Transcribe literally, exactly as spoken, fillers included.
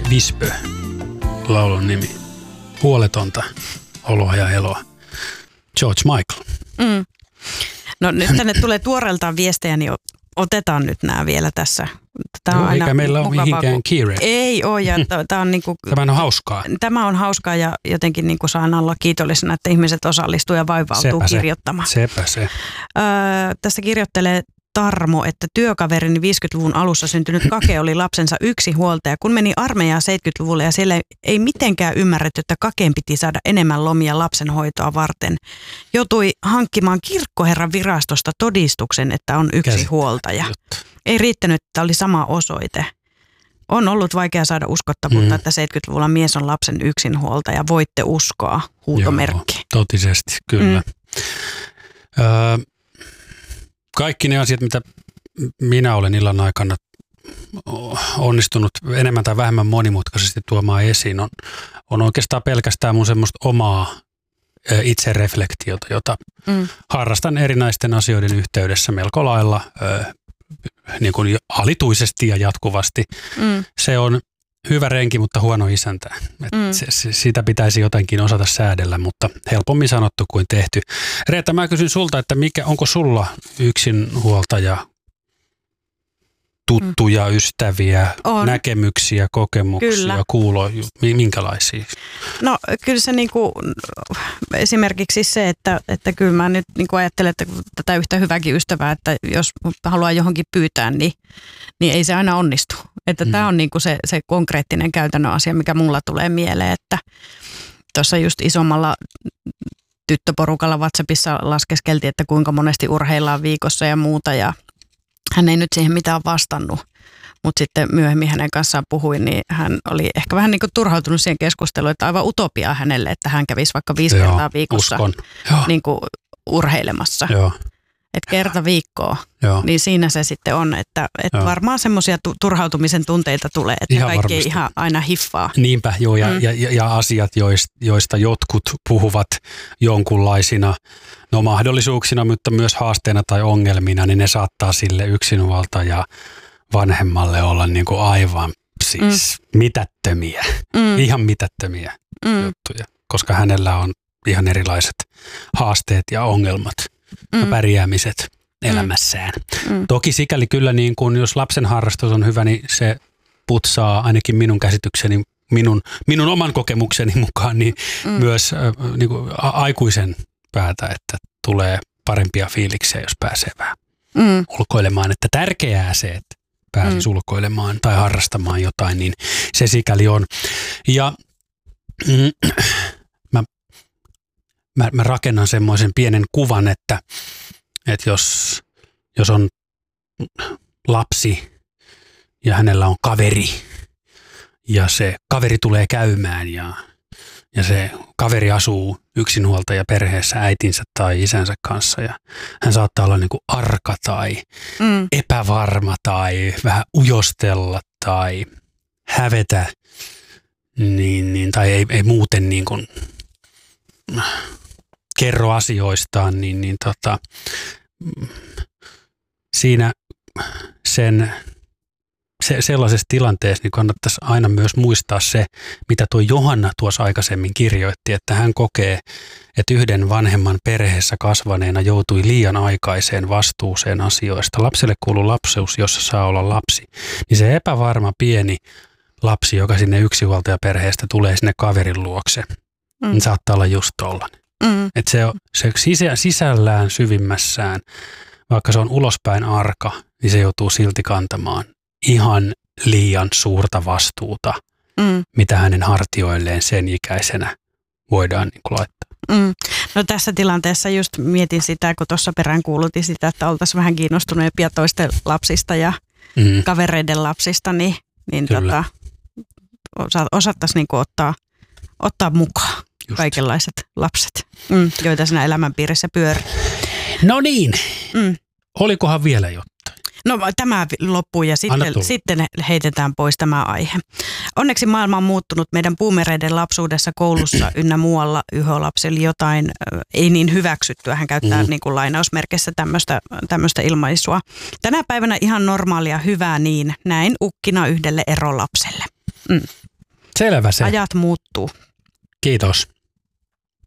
Whisper, laulun nimi. Huoletonta oloa ja eloa. George Michael. Mm. No nyt tänne tulee tuoreeltaan viestejä, niin otetaan nyt nämä vielä tässä. Tämä on no, aina eikä meillä ole mihinkään kiire. Ei ole. Ja tämä on, niinku, tämä on hauskaa. Tämä on hauskaa ja jotenkin niinku saan olla kiitollisena, että ihmiset osallistuu ja vaivautuu sepä kirjoittamaan. Se. Sepä se. Öö, tässä kirjoittelee Tarmo, että työkaverini viisikymmentäluvun alussa syntynyt Kake oli lapsensa yksi huoltaja. Kun meni armeijaan seitsemänkymmentäluvulla ja siellä ei mitenkään ymmärretty, että Kakeen piti saada enemmän lomia lapsenhoitoa varten. Joutui hankkimaan kirkkoherran virastosta todistuksen, että on yksi Käsit. huoltaja. Ei riittänyt, että oli sama osoite. On ollut vaikea saada uskottavuutta, mm. että seitsemänkymmentäluvulla mies on lapsen yksinhuoltaja. Voitte uskoa, huutomerkki. Joo, totisesti, kyllä. Mm. Öö, Kaikki ne asiat, mitä minä olen illan aikana onnistunut enemmän tai vähemmän monimutkaisesti tuomaan esiin, on, on oikeastaan pelkästään mun semmoista omaa itsereflektiota, jota mm. harrastan erinäisten asioiden yhteydessä melko lailla ö, niin kuin alituisesti ja jatkuvasti. Mm. Se on hyvä renki, mutta huono isäntä. Mm. Se, se, sitä pitäisi jotenkin osata säädellä, mutta helpommin sanottu kuin tehty. Reetta, mä kysyn sulta, että mikä, onko sulla yksinhuoltaja, tuttuja, mm. ystäviä, on. näkemyksiä, kokemuksia, kyllä. kuuloja, minkälaisia? No kyllä se niinku, esimerkiksi se, että, että kyllä mä nyt niinku ajattelen, että tätä yhtä hyvääkin ystävää, että jos haluaa johonkin pyytää, niin, niin ei se aina onnistu. Että mm. tämä on niinku se, se konkreettinen käytännön asia, mikä mulla tulee mieleen, että tuossa just isommalla tyttöporukalla WhatsAppissa laskeskeltiin, että kuinka monesti urheillaan viikossa ja muuta ja hän ei nyt siihen mitään vastannut, mutta sitten myöhemmin hänen kanssaan puhuin, niin hän oli ehkä vähän niin kuin turhautunut siihen keskusteluun, että aivan utopiaa hänelle, että hän kävisi vaikka viisi Joo, kertaa viikossa niin kuin urheilemassa. Joo. Että kerta viikkoa, Joo. niin siinä se sitten on, että, että varmaan semmoisia turhautumisen tunteita tulee, että ihan kaikki varmasti. Ihan aina hiffaa. Niinpä, joo, ja, mm. ja, ja asiat, joista jotkut puhuvat jonkunlaisina no mahdollisuuksina, mutta myös haasteena tai ongelmina, niin ne saattaa sille yksinhuoltaja vanhemmalle olla niin kuin aivan siis mm. mitättömiä, mm. ihan mitättömiä mm. juttuja, koska hänellä on ihan erilaiset haasteet ja ongelmat. Mm. ja pärjäämiset elämässään. Mm. Toki sikäli kyllä, niin kun jos lapsen harrastus on hyvä, niin se putsaa ainakin minun käsitykseni, minun, minun oman kokemukseni mukaan, niin mm. myös äh, niin kuin a- aikuisen päätä, että tulee parempia fiiliksiä, jos pääsee vähän mm. ulkoilemaan. Että tärkeää se, että pääsisi mm. ulkoilemaan tai harrastamaan jotain, niin se sikäli on. Ja mm, mä Mä, mä rakennan semmoisen pienen kuvan, että, että jos, jos on lapsi ja hänellä on kaveri ja se kaveri tulee käymään ja, ja se kaveri asuu yksinhuoltaja perheessä äitinsä tai isänsä kanssa ja hän saattaa olla niin kuin arka tai mm. epävarma tai vähän ujostella tai hävetä niin, niin, tai ei, ei muuten niin kuin kerro asioistaan, niin, niin tota, siinä sen, se, sellaisessa tilanteessa niin kannattaisi aina myös muistaa se, mitä tuo Johanna tuossa aikaisemmin kirjoitti, että hän kokee, että yhden vanhemman perheessä kasvaneena joutui liian aikaiseen vastuuseen asioista. Lapselle kuuluu lapseus, jossa saa olla lapsi. Niin se epävarma pieni lapsi, joka sinne yksinhuoltajaperheestä tulee sinne kaverin luokse, mm. niin saattaa olla just tollainen. Mm. Että se, se sisä, sisällään syvimmässään, vaikka se on ulospäin arka, niin se joutuu silti kantamaan ihan liian suurta vastuuta, mm. mitä hänen hartioilleen sen ikäisenä voidaan niin kuin laittaa. Mm. No tässä tilanteessa just mietin sitä, kun tuossa perään kuulutin sitä, että oltaisiin vähän kiinnostuneempia toisten lapsista ja mm. kavereiden lapsista, niin, niin tota, osattaisiin niin kuin ottaa, ottaa mukaan. Just. Kaikenlaiset lapset, mm, joita siinä elämänpiirissä pyörii. No niin, mm. olikohan vielä jotain? No tämä loppuu ja sitten, sitten heitetään pois tämä aihe. Onneksi maailma on muuttunut. Meidän boomereiden lapsuudessa koulussa ynnä muualla yhölapsi oli jotain ei niin hyväksyttyä. Hän käyttää mm. niin kuin lainausmerkissä tämmöistä, tämmöistä ilmaisua. Tänä päivänä ihan normaalia hyvää niin, näin ukkina yhdelle erolapselle. Mm. Selvä se. Ajat muuttuu. Kiitos.